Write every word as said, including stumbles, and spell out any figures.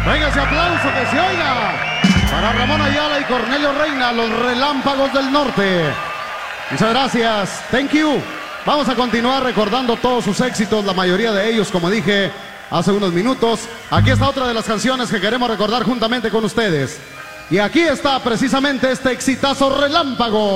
Venga ese aplauso que se oiga para Ramón Ayala y Cornelio Reina, los Relámpagos del Norte. Muchas gracias. Thank you. Vamos a continuar recordando todos sus éxitos, la mayoría de ellos, como dije hace unos minutos. Aquí está otra de las canciones que queremos recordar juntamente con ustedes. Y aquí está precisamente este exitazo Relámpago.